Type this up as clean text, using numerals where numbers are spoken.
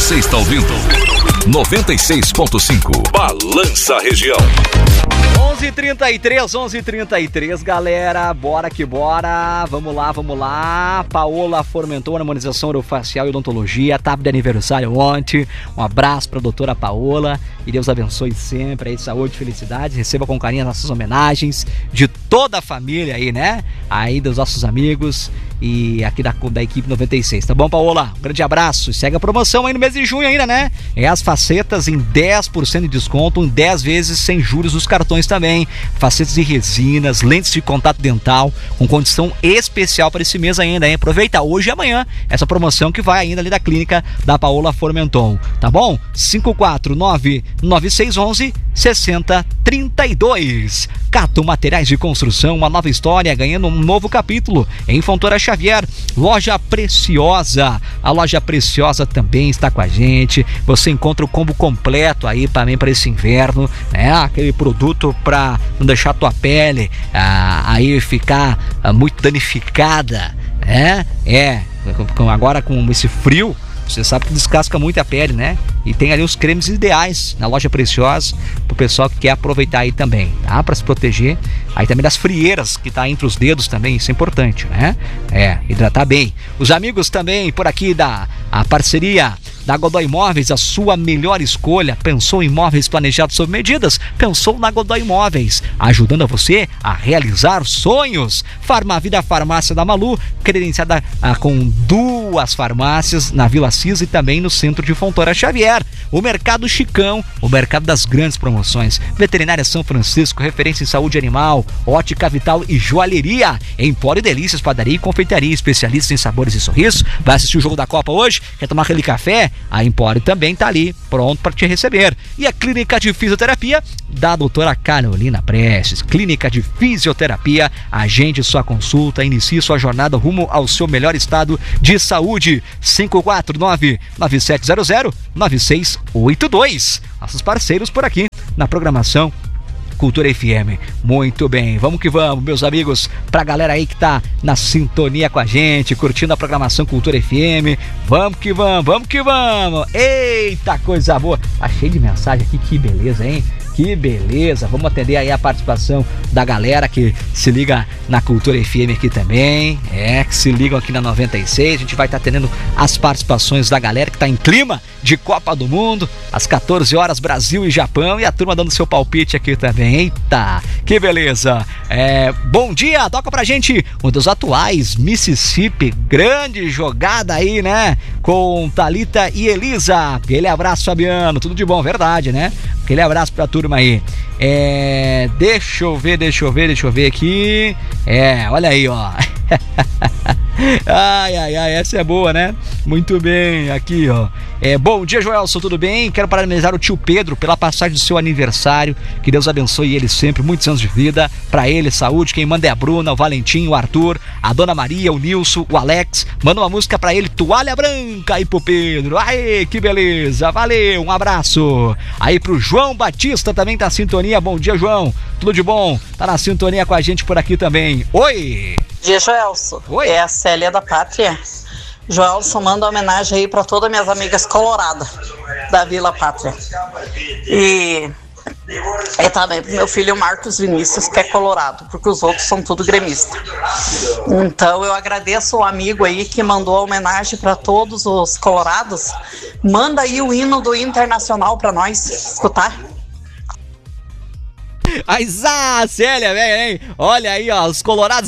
Você está ouvindo 96.5 Balança Região. 11h33, galera, bora que bora, vamos lá. Paola Formentor, harmonização orofacial e odontologia, tava de aniversário ontem, um abraço pra doutora Paola, e Deus abençoe sempre aí, saúde, felicidade, receba com carinho as nossas homenagens de toda a família aí, né, aí dos nossos amigos e aqui da equipe 96, tá bom, Paola? Um grande abraço, segue a promoção aí no mês de junho ainda, né, é as facetas em 10% de desconto, em 10 vezes sem juros dos cartões também, facetas de resinas, lentes de contato dental, com condição especial para esse mês ainda, hein? Aproveita hoje e amanhã essa promoção que vai ainda ali da clínica da Paola Formenton, tá bom? 549-9611-6032. Cato Materiais de Construção, uma nova história ganhando um novo capítulo em Fontoura Xavier. Loja Preciosa, a Loja Preciosa também está com a gente. Você encontra o combo completo aí também para esse inverno, né? Aquele produto para não deixar a tua pele aí ficar muito danificada, né? Agora com esse frio, você sabe que descasca muito a pele, né? E tem ali os cremes ideais na Loja Preciosa pro pessoal que quer aproveitar aí também, tá? Pra se proteger aí também das frieiras que tá entre os dedos também, isso é importante, né? Hidratar bem. Os amigos também por aqui a parceria da Godoy Imóveis, a sua melhor escolha. Pensou em imóveis planejados sob medidas? Pensou na Godoy Imóveis, ajudando a você a realizar sonhos. Farmavida Farmácia da Malu, credenciada com 2 farmácias na Vila Cis e também no centro de Fontoura Xavier. O Mercado Chicão, o mercado das grandes promoções. Veterinária São Francisco, referência em saúde animal, ótica vital e joalheria. Empório Delícias, padaria e confeitaria, especialistas em sabores e sorrisos. Vai assistir o jogo da Copa hoje? Quer tomar aquele café? A Empório também tá ali, pronto para te receber. E a Clínica de Fisioterapia da doutora Carolina Prestes. Clínica de Fisioterapia, agende sua consulta, inicie sua jornada rumo ao seu melhor estado de saúde. 549-9700-9682. Nossos parceiros por aqui na programação Cultura FM. Muito bem, vamos que vamos, meus amigos, pra galera aí que tá na sintonia com a gente, curtindo a programação Cultura FM, vamos que vamos. Eita, coisa boa, tá cheio de mensagem aqui, que beleza, hein? Que beleza, vamos atender aí a participação da galera que se liga na Cultura FM aqui também, que se ligam aqui na 96, a gente vai estar atendendo as participações da galera que tá em clima de Copa do Mundo, às 14 horas, Brasil e Japão, e a turma dando seu palpite aqui também, eita, que beleza. Bom dia, toca pra gente um dos atuais Mississippi, grande jogada aí, né, com Thalita e Elisa. Aquele abraço, Fabiano, tudo de bom, verdade, né? Aquele abraço pra turma aí. Deixa eu ver aqui. Olha aí, ó. Ai, essa é boa, né? Muito bem, aqui, ó. Bom dia, Joelson, tudo bem? Quero parabenizar o tio Pedro pela passagem do seu aniversário. Que Deus abençoe ele sempre, muitos anos de vida. Pra ele, saúde. Quem manda é a Bruna, o Valentim, o Arthur, a Dona Maria, o Nilson, o Alex. Manda uma música pra ele, Toalha Branca, aí pro Pedro. Aê, que beleza, valeu, um abraço. Aí pro João Batista também tá na sintonia. Bom dia, João, tudo de bom? Tá na sintonia com a gente por aqui também. Oi! Bom dia, Joelson. Oi. É a Célia da Pátria. Joelson, manda uma homenagem aí para todas minhas amigas coloradas da Vila Pátria. E também pro meu filho Marcos Vinícius, que é colorado, porque os outros são tudo gremista. Então eu agradeço o amigo aí que mandou a homenagem para todos os colorados. Manda aí o hino do Internacional para nós escutar. Célia, velho, hein? Olha aí, ó, os colorados